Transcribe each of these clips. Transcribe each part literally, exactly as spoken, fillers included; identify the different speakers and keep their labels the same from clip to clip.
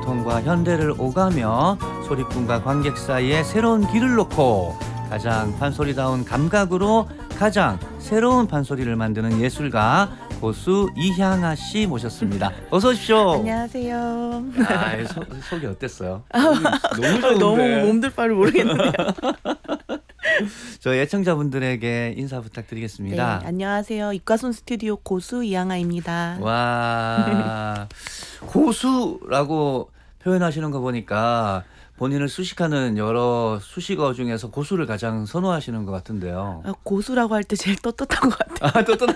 Speaker 1: 전통과 현대를 오가며 소리꾼과 관객 사이에 새로운 길을 놓고 가장 판소리다운 감각으로 가장 새로운 판소리를 만드는 예술가 고수 이향아 씨 모셨습니다. 어서 오십시오.
Speaker 2: 안녕하세요.
Speaker 1: 아, 소, 속이 어땠어요? 너무 좋은데.
Speaker 2: 너무 몸둘 바를 모르겠는데요.
Speaker 1: 저 애청자분들에게 인사 부탁드리겠습니다.
Speaker 2: 네, 안녕하세요. 입가손 스튜디오 고수 이향아입니다.
Speaker 1: 와, 고수라고 표현하시는 거 보니까 본인을 수식하는 여러 수식어 중에서 고수를 가장 선호하시는 것 같은데요.
Speaker 2: 아, 고수라고 할 때 제일 떳떳한 것 같아요.
Speaker 1: 아, 또 또.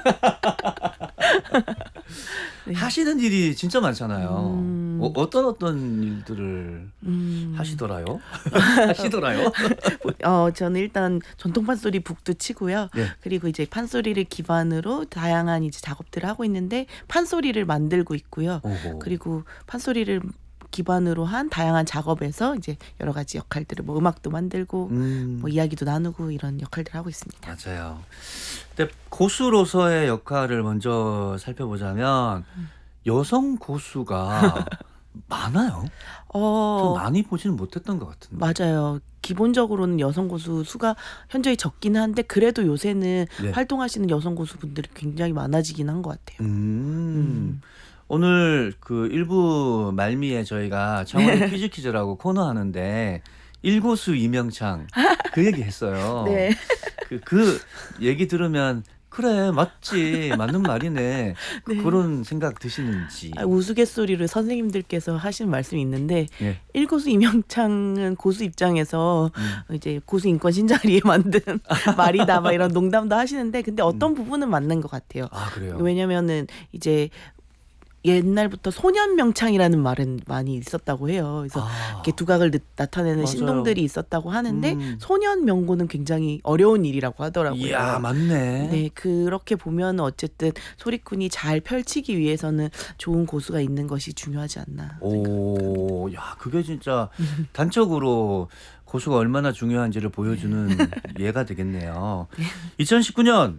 Speaker 2: 네.
Speaker 1: 하시는 일이 진짜 많잖아요.
Speaker 2: 음...
Speaker 1: 어, 어떤 어떤 일들을 음... 하시더라요? 하시더라요?
Speaker 2: 어, 저는 일단 전통 판소리 북도 치고요.
Speaker 1: 네.
Speaker 2: 그리고 이제 판소리를 기반으로 다양한 이제 작업들을 하고 있는데 판소리를 만들고 있고요.
Speaker 1: 오호.
Speaker 2: 그리고 판소리를 기반으로 한 다양한 작업에서 이제 여러 가지 역할들을 뭐 음악도 만들고 음. 뭐 이야기도 나누고 이런 역할들을 하고 있습니다.
Speaker 1: 맞아요. 근데 고수로서의 역할을 먼저 살펴보자면 음. 여성 고수가 많아요.
Speaker 2: 어,
Speaker 1: 좀 많이 보지는 못했던 것 같은데.
Speaker 2: 맞아요. 기본적으로는 여성 고수 수가 현저히 적긴 한데 그래도 요새는 네. 활동하시는 여성 고수분들이 굉장히 많아지긴 한 것 같아요.
Speaker 1: 음. 음. 오늘 그 일부 말미에 저희가 창원의 퀴즈 퀴즈라고 코너 하는데 일고수 이명창 그 얘기 했어요.
Speaker 2: 네.
Speaker 1: 그, 그 얘기 들으면 그래 맞지 맞는 말이네 네. 그런 생각 드시는지.
Speaker 2: 아, 우스갯소리를 선생님들께서 하신 말씀이 있는데
Speaker 1: 예.
Speaker 2: 일고수 이명창은 고수 입장에서 음. 이제 고수 인권 신자리에 만든 말이다 막 이런 농담도 하시는데 근데 어떤 음. 부분은 맞는 것 같아요.
Speaker 1: 아 그래요?
Speaker 2: 왜냐면은 이제 옛날부터 소년명창이라는 말은 많이 있었다고 해요. 그래서 아, 이렇게 두각을 나타내는 맞아요. 신동들이 있었다고 하는데 음. 소년명고는 굉장히 어려운 일이라고 하더라고요.
Speaker 1: 이야 맞네.
Speaker 2: 네, 그렇게 보면 어쨌든 소리꾼이 잘 펼치기 위해서는 좋은 고수가 있는 것이 중요하지 않나.
Speaker 1: 오, 야 그게 진짜 단적으로 고수가 얼마나 중요한지를 보여주는 예가 되겠네요. 이천십구 년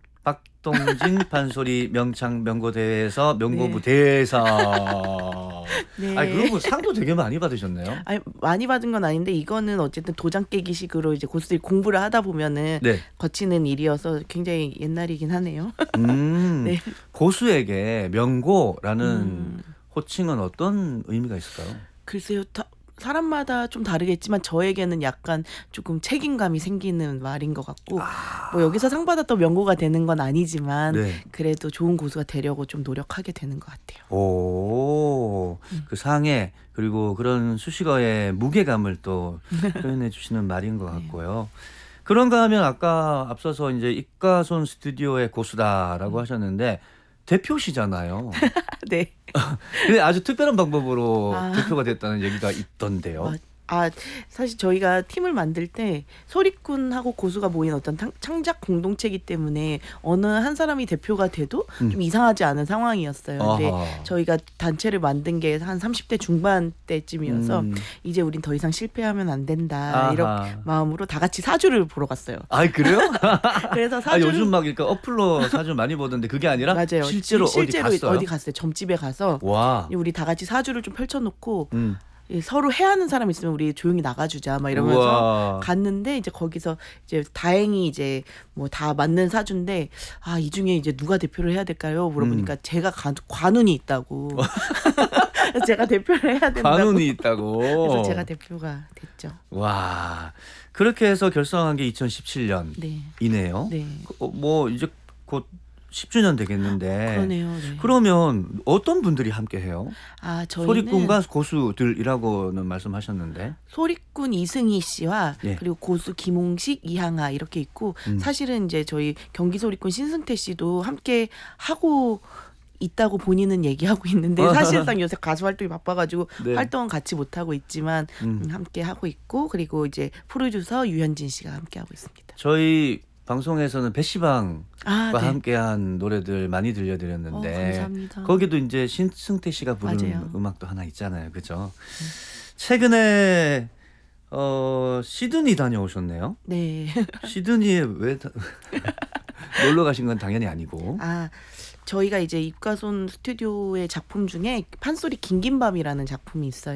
Speaker 1: 박동진 판소리 명창 명고대회에서 명고부 네. 대상. 네. 아니 그리고 상도 되게 많이 받으셨네요.
Speaker 2: 아니 많이 받은 건 아닌데 이거는 어쨌든 도장 깨기식으로 이제 고수들이 공부를 하다 보면은 네. 거치는 일이어서 굉장히 옛날이긴 하네요.
Speaker 1: 음, 네. 고수에게 명고라는 음. 호칭은 어떤 의미가 있을까요?
Speaker 2: 글쎄요. 다, 사람마다 좀 다르겠지만 저에게는 약간 조금 책임감이 생기는 말인 것 같고 아... 뭐 여기서 상 받았던 명고가 되는 건 아니지만 네. 그래도 좋은 고수가 되려고 좀 노력하게 되는 것 같아요.
Speaker 1: 오, 음. 그 상에 그리고 그런 수식어의 무게감을 또 표현해 주시는 말인 것 같고요. 네. 그런가 하면 아까 앞서서 이제 입가손 스튜디오의 고수다라고 음. 하셨는데 대표시잖아요.
Speaker 2: 네.
Speaker 1: 근데 아주 특별한 방법으로 아. 대표가 됐다는 얘기가 있던데요.
Speaker 2: 아, 아, 사실 저희가 팀을 만들 때 소리꾼하고 고수가 모인 어떤 탕, 창작 공동체이기 때문에 어느 한 사람이 대표가 돼도 음. 좀 이상하지 않은 상황이었어요. 근데 아하. 저희가 단체를 만든 게 한 삼십 대 중반 때쯤이어서 음. 이제 우린 더 이상 실패하면 안 된다. 아하. 이런 마음으로 다 같이 사주를 보러 갔어요.
Speaker 1: 아 그래요?
Speaker 2: 그래서 사주
Speaker 1: 아, 요즘 막 그러니까 어플로 사주 많이 보던데 그게 아니라
Speaker 2: 맞아요.
Speaker 1: 실제로,
Speaker 2: 실제로
Speaker 1: 어디 갔어요?
Speaker 2: 어디 갔어요. 점집에 가서
Speaker 1: 와.
Speaker 2: 우리 다 같이 사주를 좀 펼쳐놓고 음. 서로 해하는 사람 있으면 우리 조용히 나가주자 막 이러면서 우와. 갔는데 이제 거기서 이제 다행히 이제 뭐 다 맞는 사주인데 아, 이 중에 이제 누가 대표를 해야 될까요? 물어보니까 음. 제가 관, 관운이 있다고. 제가 대표를 해야 된다고.
Speaker 1: 관운이 있다고.
Speaker 2: 그래서 제가 대표가 됐죠.
Speaker 1: 와, 그렇게 해서 결성한 게 이천십칠 년이네요.
Speaker 2: 네. 네.
Speaker 1: 어, 뭐 이제 곧 십 주년 되겠는데.
Speaker 2: 그러네요. 네.
Speaker 1: 그러면 어떤 분들이 함께 해요?
Speaker 2: 아, 저희는
Speaker 1: 소리꾼과 고수들이라고는 말씀하셨는데.
Speaker 2: 소리꾼 이승희 씨와
Speaker 1: 예.
Speaker 2: 그리고 고수 김홍식, 이향아 이렇게 있고 음. 사실은 이제 저희 경기 소리꾼 신승태 씨도 함께 하고 있다고 본인은 얘기하고 있는데 사실상 요새 가수 활동이 바빠가지고 네. 활동은 같이 못하고 있지만 음. 함께 하고 있고 그리고 이제 프로듀서 유현진 씨가 함께 하고 있습니다.
Speaker 1: 저희 방송에서는 배시방과
Speaker 2: 아, 네.
Speaker 1: 함께한 노래들 많이 들려드렸는데
Speaker 2: 어, 감사합니다.
Speaker 1: 거기도 이제 신승태 씨가 부른
Speaker 2: 맞아요.
Speaker 1: 음악도 하나 있잖아요, 그죠? 음. 최근에 어, 시드니 다녀오셨네요.
Speaker 2: 네.
Speaker 1: 시드니에 왜 다... 놀러 가신 건 당연히 아니고.
Speaker 2: 아, 저희가 이제 입가손 스튜디오의 작품 중에 판소리 긴긴 밤이라는 작품이 있어요.